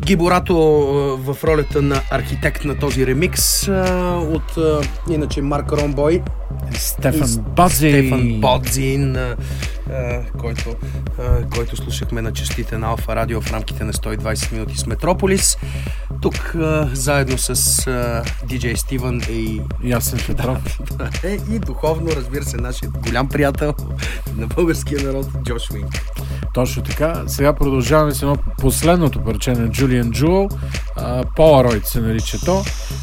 Гиборато в ролята на архитект на този ремикс от иначе Марк Ромбой. Стефан Бодзин, който слушахме на честите на Алфа Радио в рамките на 120 минути с Метрополис. Тук заедно с диджей Стивън и Ясен Петров. И духовно, разбира се, нашият голям приятел на българския народ Джош Уинк. Точно така. Сега продължаваме с едно последното парче на Julian Jewel. Polaroid се нарича то.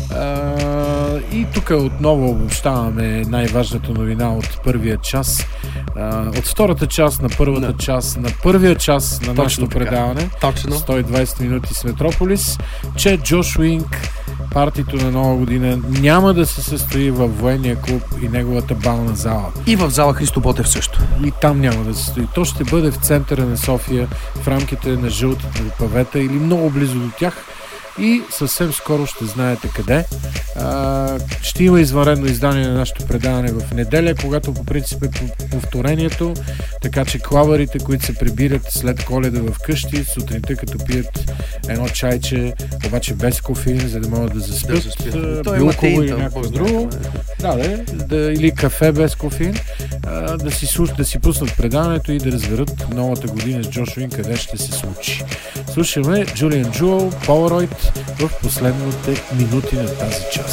И тук отново обобщаваме най-важната новина от първия час. От втората част на първата част на първия час на нашето предаване. Точно. 120 минути с Метрополис, че Джош Уинк, партито на Нова година, няма да се състои във военния клуб и неговата бална зала. И в зала Христо Ботев също. И там няма да се състои. То ще бъде в центъра на София, в рамките на жълтите павета или много близо до тях. И съвсем скоро ще знаете къде. Ще има извънредно издание на нашето предаване в неделя, когато по принцип е повторението, така че клаварите, които се прибират след Коледа в къщи, сутринта като пият едно чайче, обаче без кофеин, за да могат да заспят, билково или някакво друго, или кафе без кофеин, да си пуснат предаването и да разберат новата година с Джош Уинк къде ще се случи. Слушаме Julian Jewel, Polaroid в последните минути на тази част.